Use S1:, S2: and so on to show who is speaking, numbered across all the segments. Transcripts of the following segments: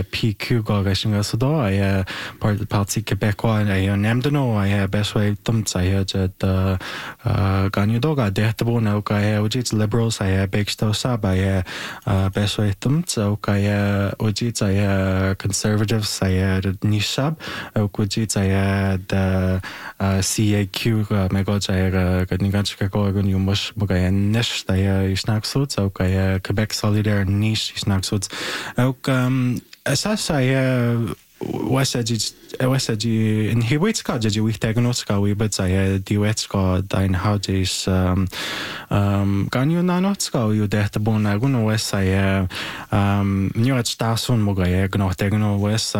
S1: PQ go gaisingasudo I Parti Québécois I nemdano I besway tumts I the Ganudoga Dehtabo I Ujits Liberals I Bexto Sab I besway tumts I Ujits I Conservatives I Nishab Ujits I the CAQ Megoj I Gadniganchako Gunimush Mugay Nish I Snacksuits I Quebec Solidaire Niche Snacksuits Asas I Wesaji in Hiwitska did you with Diagnoska we but I Diwetska Dine Houses Ganyu Nanotska you death the bone I gonna west I knew at Stasun Mugay Gnotegno West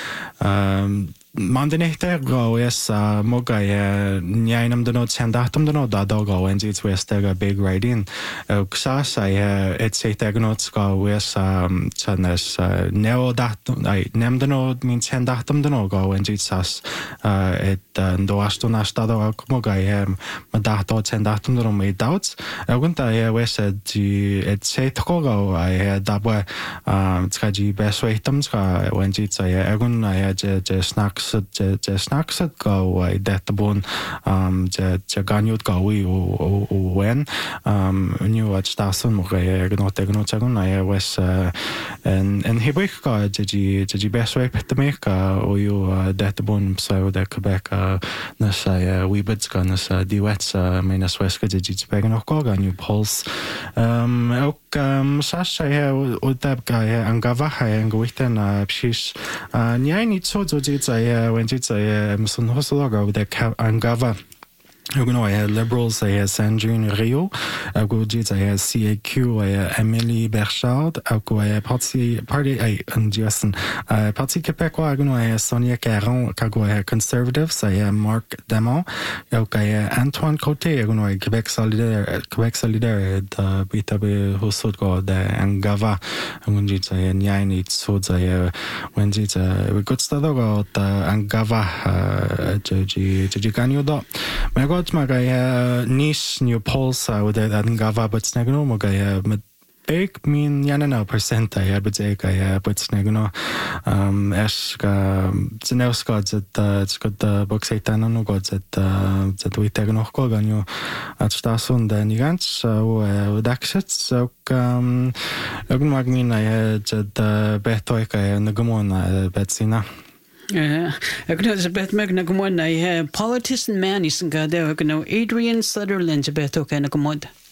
S1: Mandenehter go is Mogay Nyanam the note Sandatum the note Dadogo and it's west a big riding Xas I it's a tegnots go with Chanas Neo dat I nem the note means Sandatum the no go and it's us it Doaston Astado Mogay Madato Sandatum the no made doubts I wouldn't I west it's a togo I had double Tskaji best way Tumska when it's I agun I had just snacks snacks go I that the bone Ganyut go we when knew at Stason Mogay I was and Hibika did you best way to make or you that the bone so that Quebec Nasa we bids gunners duets minus West did you speg no go new pulse Sasha would that guy and Gavaha and go with an she's I need so when it's a son hoslogo with the Angava. I had Liberals, I had Sandrine Rio, I go jits, I had CAQ, I had Emily Berchard, I go I Parti, and Justin, Parti Québécois, I had Sonia Caron, I had Conservatives, I had Marc Damon, I had Antoine Côté, I had Quebec Solidaire, the BTB Hosod go, the Angava, and jits, I had Nyan, it's so, I when jits, we got started about Angava, Jiganyo. Magaya niche new polls with that Angava but snagno Magaya big mean yanana percent I would say I but snagno Eska Zenelska it's got the box 8 no gods that we take no koganyo at Stasun the Nigants so Daxit so Magmin I had the Betoika and the Gamon Betsina.
S2: Ek nou is bet meg na gumod na politician man isn't ga there Adrian Sutherland bet okay na gumod